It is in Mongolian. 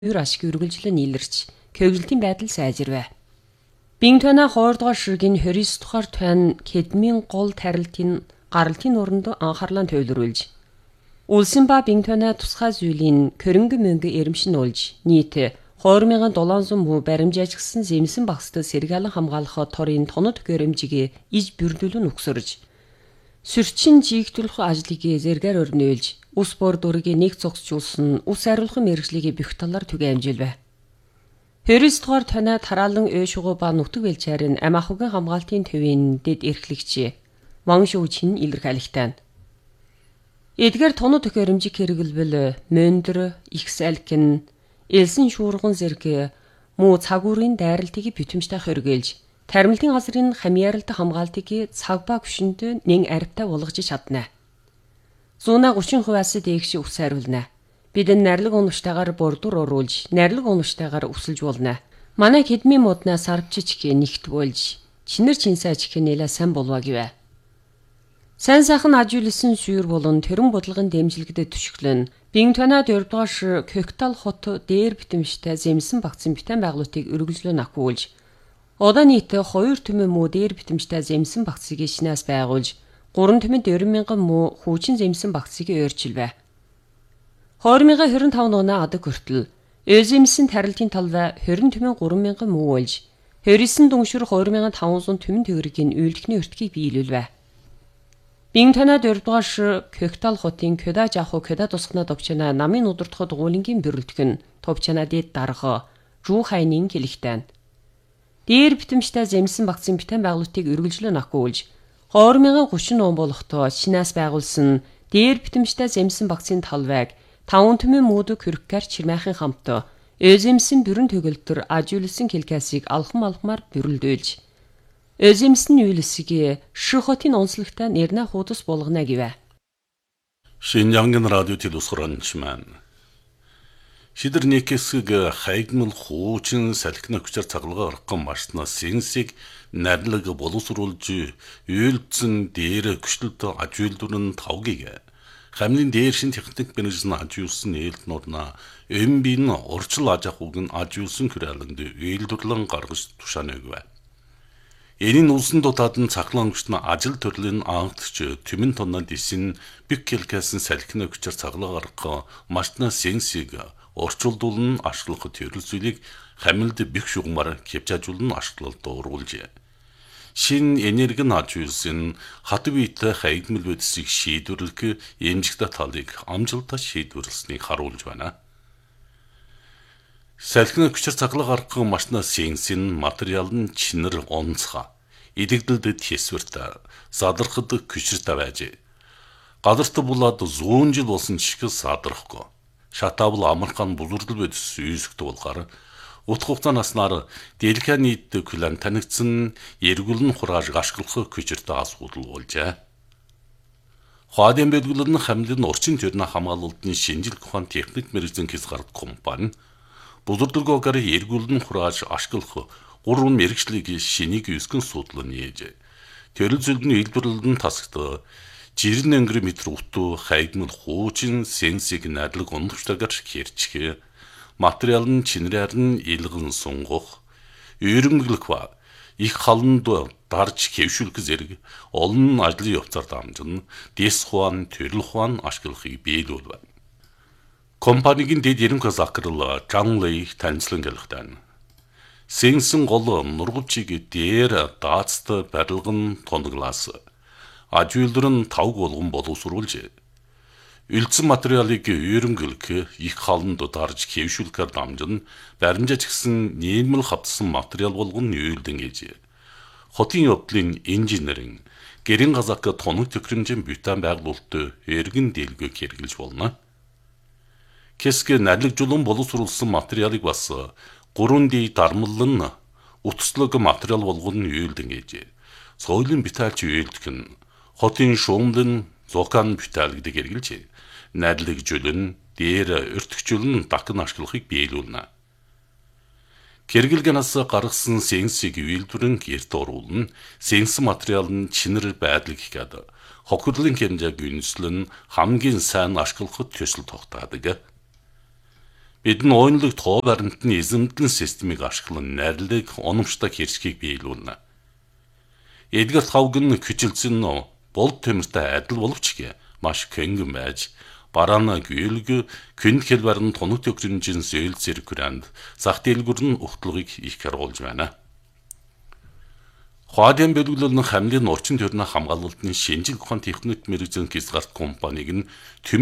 ашиг үргэлжлэн илэрч, көөгөлтийн байдал сайжирвэ. Бинтона 2 дугаар ширгийн 29 дугаар тойн Кедмийн гол тарилтын гаралтын оронд анхаарлаа төвлөрүүлж, улсын ба Бинтона тусгай зүйлийн көрөнгө мөнгө эрэмшин уулж, нийт 2700 муу баримжаажгсан зэмсэн багсад сэргэлэн хамгаалах торын тонод гөрөмжийг иж бүрдүүлэн өгсөрж, сөрчин жигдүүлэх ажлыг зэргээр өрнөөлж, ус бор дурыг нэг цогцжуулсан ус ариулгын мэргэжлийг бүх талаар түгэ амжилвэ. 29 дугаар тоноо тараалан өөшгөө ба нутаг бэлчээрэн амаахугийн хамгаалтын төвийн дэд эрхлэгч Ван Шүүчин илэрхийлэгтэн. Эдгээр тонод гөрөмжийг хэрэглэвэл мөндөр, ихсэлкэн, элсэн шуурган зэрэг муу цагуурын дайралтыг бүтэмжтэй хөргөөлж, таримлтын газрын хамьяаралт хамгаалтыг цаг ба гүшинд нэн арвтай болгож чадна. 130%-аас дээш ус хариулна. Бид нарлаг унаштайгаар бордур оруулж, нарлаг унаштайгаар өсөлж болно. Манай Кедмийн моднаа сарвчич нэгт болж, чинэр чинсаач нэлээ сайн болва гэвэ. Сайн сайхан ажиулсан сүйр болон төрөн бодлогын дэмжлэгдэд түшиглэн, Бинтона 4 дугаар Көктал хот дээр битэмжтэй зэмсэн багцсан битэн байгуулалтыг үргэлжлэн ахиулж, одоо нийт 2 түмэн муу дээр битэмжтэй зэмсэн багцыг шинээс байгуулж, 3 түмэнд 20,000 муу хүүчин зэмсэн багцыг өөрчилвэ. 2025 оноо адаг хүртэл өөзэмсэн тарилтын талвай 20 түмэн 3,000 муу болж, 29 дүншүр 2500 түмэн төгрөгийн үйлдэхний өртгийг биелүүлвэ. Бинтона 4 дугаар Көктал хотын Көда жаху Көда тусгана товчана намын удирдах дугуулингийн бүрэлдэхүүн товчана дэд дарга Жуу хайнын хэлэхтэн. Дээр битэмжтэй зэмсэн багцын битэн байгуулалтыг үргэлжлэн ахиулж, 2030 он болохдоо шинээс байгуулсан дээр битэмжтэй зэмсэн багцын талвайг 5 түмэн мууд хүрхгээр чирмайхын хамт өөзэмсэн бүрэн төгөлтөр ажиулсан келкасыг алхамаар бүрэлдүүлж, өөзэмсэн үйлсийг шихотын онцлогтой нэрнэ хуудас болгоно гэвэ. Шинжангийн радио телевизорчман Шидэр нэкэсэг хайгмал хуучин салхина хүчээр цаглагаа орхон марсна сэнсийг нарлаг боловсруулж үйлдсэн дээр күчлэлт ажиулдурн тавгийг хамлын дээр шин техник менежерн ажиулсан ээлтнорна эмбин орчил ажахуг нь ажиулсан хүрээлэнд үйлдвэрлэн гаргаж тушаанагвэ. Энийн улсын дотоод нь цахлан хүчний ажил төрлийн анхдч түмэн тоннод исин бик келкэсэн салхина хүчээр цаглаа гаргах машина сэнсийг орчуулдуулан ашиглах төрөл зүйлийг хамилд бих шугамар хэмжаажуулан ашиглалт оруулжээ. Шин энерги ажиулсан хатв үйтэй хайгмал бодисыг шийдвэрлэх эмжигтэй талыг амжилттай шийдвэрлэснийг харуулж байна. Салхина хүчээр цаглаа гаргах машина сэнсийн материал нь чинэр онцгой, идэгдэлд хэсвэрт, садархад күчртэй байж, гадарт булаад 100 жил болсон шиг садархгүй. Шатавл амархан булурдал бодис үйсгдэг болгоор утга хугацаанаас нар дэлхий нийт күлэн танигдсан эргүүлэн хурааж ашиглах күчртэй асуудал болжээ. Хаадын бэлгэлэн хамлын орчин төрний хамгаалалтын шинжилгээ ухаан техник мэргэжлийн хязгаарт компани булурдалгоор эргүүлэн хурааж ашиглах 3 мэргэжлийг шинийг үүсгэн судлан нээж. Төрөл зүйлний үйлдвэрлэлд тасагд жирэн өнгөр метр утуу хайгмал хуучин сэнсийг нарлаг ундагчтайгаар хэрчих, материал нь чинрээр нь илгэн сунгах, өрөмглөх ба их халанд дарж хэвшүүлэх зэрэг олон ажлын явцаар дамжин дэс хуан, төрөл хуан ашиглахыг биелүүлв. Компанийн дэд эренх захирал Жан Лэй танилцлан гэлэхтэн. Сэнсэн гол нургавчийг дээр даацт барилган тонглаас ажиулдрын тавг болгон боловсруулж, үлдсэн материалыг өрөмгөлөх, их халанд дарж хэвшүүлэхээр дамжин баримжаач гисэн нийлмэл хавтсан материал болгон үйлдэн ээж. Хотын явдлын инженерийн гэрэн газак тоног төхрөмжийн бютан байгуулалт эргэн дэлгөөг хэрэглэж болно. Кэсгэ налигжуулан боловсруулсан материалыг бас 3D дармаллан утаслаг материал болгон үйлдэн ээж. Соёлын битaalч үйлдэх нь хотын шуумлын зокан битаалгдаг хэрэглэж, найрлагжуулан, дээр өртгчүүлэн дахин ашиглахыг биелүүлнэ. Хэрэглэгэнээс гаргасан сэнсийг үйлдвэрэн гэрт оруулна, сэнс материал нь чинэр байдал гэхэд хохирлын хэмжээг үнэслэн хамгийн сайн ашиглахад төсөл тогтаадаг. Бидний ойнлог тоо баримтны эзэмдлэн системийг ашиглан найрлаг уламжлалт хэршгийг биелүүлнэ. Эдгар Тавгын küçültsen болд төмөртэй адил боловч маш көнгөн байж бараана гүйлг күнд хэлбэрн тоног төгрөнжин зөйл зэрэгрэнд зах дэлгүр нь ухтлагыг их харуулж байна. Хуадын бэлгэлэн хамлын орчин төрний хамгаалалтын шинжлэх ухааны техник мэргэжлийн компаниг нь